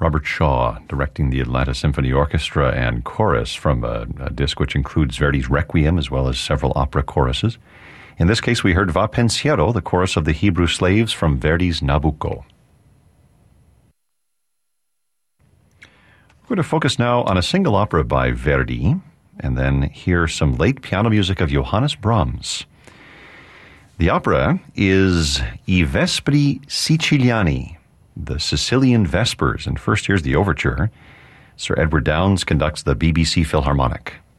Robert Shaw directing the Atlanta Symphony Orchestra and chorus from a disc which includes Verdi's Requiem as well as several opera choruses. In this case, we heard Va Pensiero, the chorus of the Hebrew Slaves from Verdi's Nabucco. We're going to focus now on a single opera by Verdi, and then hear some late piano music of Johannes Brahms. The opera is I Vespri Siciliani, the Sicilian Vespers, and first here's the overture. Sir Edward Downes conducts the BBC Philharmonic.